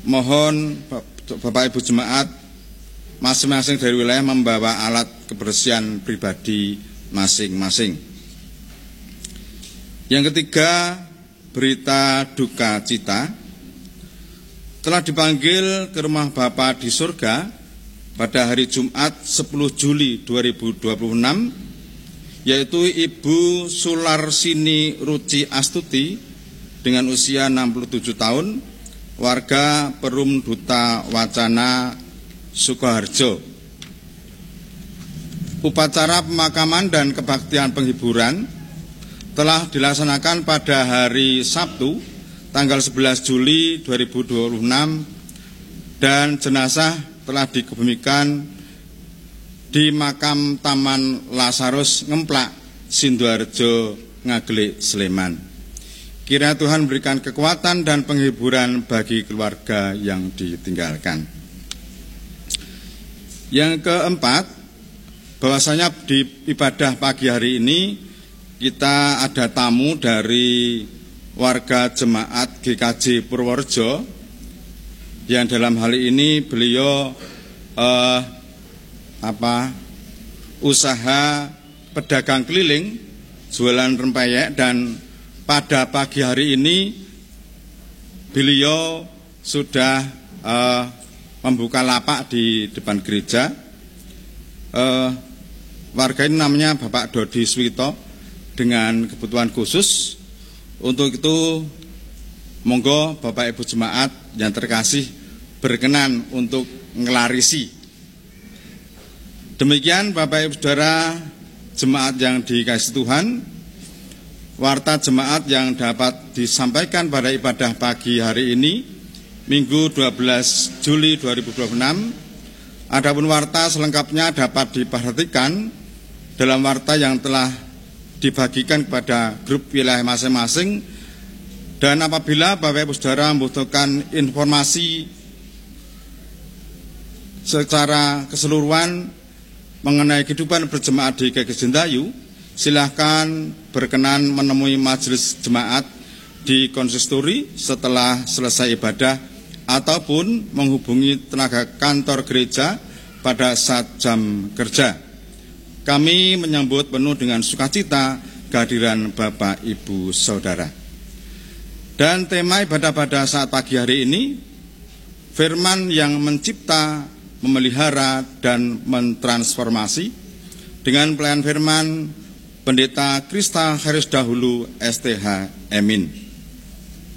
mohon Bapak Ibu jemaat masing-masing dari wilayah membawa alat kebersihan pribadi masing-masing. Yang ketiga, berita duka cita. Telah dipanggil ke rumah Bapa di surga pada hari Jumat 10 Juli 2026, yaitu Ibu Sularsini Ruci Astuti dengan usia 67 tahun, warga Perum Duta Wacana, Sukoharjo. Upacara pemakaman dan kebaktian penghiburan telah dilaksanakan pada hari Sabtu tanggal 11 Juli 2026 dan jenazah telah dikebumikan di makam Taman Lazarus Ngemplak, Sidoarjo, Ngaglik, Sleman. Kiranya Tuhan berikan kekuatan dan penghiburan bagi keluarga yang ditinggalkan. Yang keempat, bahwasanya di ibadah pagi hari ini kita ada tamu dari warga jemaat GKJ Purworejo, yang dalam hal ini beliau usaha pedagang keliling, jualan rempeyek, dan pada pagi hari ini beliau sudah membuka lapak di depan gereja. Warga ini namanya Bapak Dodi Swito dengan kebutuhan khusus. Untuk itu, monggo Bapak Ibu jemaat yang terkasih berkenan untuk ngelarisi. Demikian Bapak Ibu Saudara jemaat yang dikasihi Tuhan, warta jemaat yang dapat disampaikan pada ibadah pagi hari ini, Minggu 12 Juli 2026. Adapun warta selengkapnya dapat diperhatikan dalam warta yang telah dibagikan kepada grup wilayah masing-masing. Dan apabila Bapak Ibu Saudara membutuhkan informasi secara keseluruhan mengenai kehidupan berjemaat di GKJ Sentayu, silahkan berkenan menemui majelis jemaat di konsistori setelah selesai ibadah ataupun menghubungi tenaga kantor gereja pada saat jam kerja. Kami menyambut penuh dengan sukacita kehadiran Bapak Ibu Saudara. Dan tema ibadah pada saat pagi hari ini, firman yang mencipta, memelihara, dan mentransformasi, dengan pelayan firman Pendeta Krista Haris Dahulu STH Emin.